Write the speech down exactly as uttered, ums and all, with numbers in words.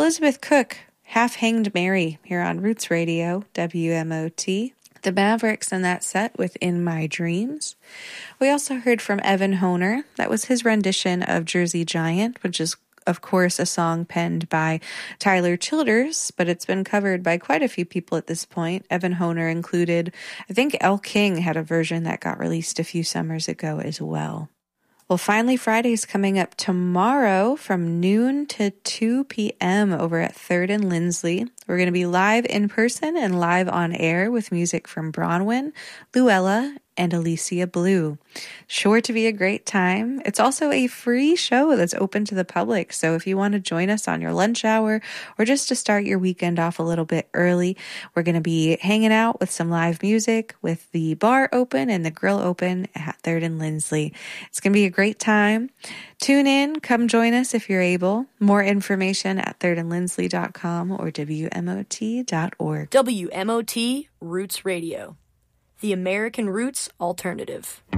Elizabeth Cook, Half Hanged Mary, here on Roots Radio, W M O T. The Mavericks in that set with In My Dreams. We also heard from Evan Honer. That was his rendition of Jersey Giant, which is, of course, a song penned by Tyler Childers, but it's been covered by quite a few people at this point. Evan Honer included. I think Elle King had a version that got released a few summers ago as well. Well, Finally Friday's coming up tomorrow from noon to two p.m. over at third and Lindsley. We're going to be live in person and live on air with music from Bronwyn, Luella, and Alicia Blue. Sure to be a great time. It's also a free show that's open to the public, so if you want to join us on your lunch hour or just to start your weekend off a little bit early, we're going to be hanging out with some live music with the bar open and the grill open at third and Lindsley. It's going to be a great time. Tune in, come join us if you're able. More information at third and lindsley dot com or W M O T dot org. W M O T Roots Radio, the American Roots Alternative.